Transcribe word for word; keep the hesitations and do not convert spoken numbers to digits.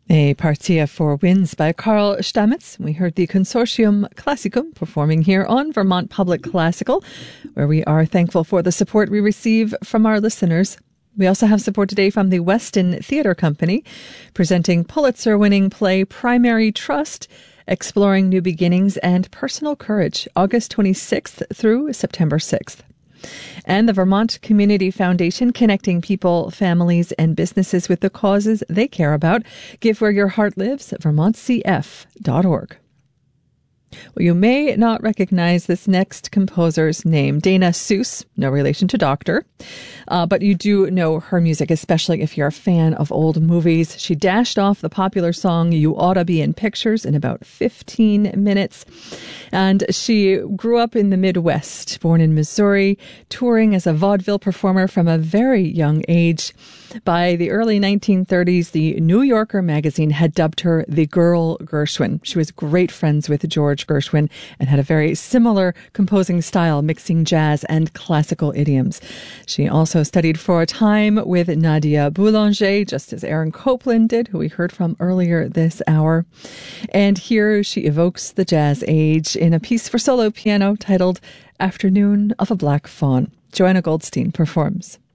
A Partia for Winds by Karl Stamitz. We heard the Consortium Classicum performing here on Vermont Public Classical, where we are thankful for the support we receive from our listeners. We also have support today from the Weston Theatre Company, presenting Pulitzer-winning play Primary Trust, Exploring New Beginnings and Personal Courage, August twenty-sixth through September sixth. And the Vermont Community Foundation, connecting people, families, and businesses with the causes they care about. Give where your heart lives at vermont c f dot org. Well, you may not recognize this next composer's name, Dana Seuss, no relation to Doctor, uh, but you do know her music, especially if you're a fan of old movies. She dashed off the popular song You Oughta Be in Pictures in about fifteen minutes, and she grew up in the Midwest, born in Missouri, touring as a vaudeville performer from a very young age. By the early nineteen thirties, the New Yorker magazine had dubbed her the Girl Gershwin. She was great friends with George Gershwin and had a very similar composing style, mixing jazz and classical idioms. She also studied for a time with Nadia Boulanger, just as Aaron Copland did, who we heard from earlier this hour. And here she evokes the jazz age in a piece for solo piano titled Afternoon of a Black Fawn. Joanna Goldstein performs.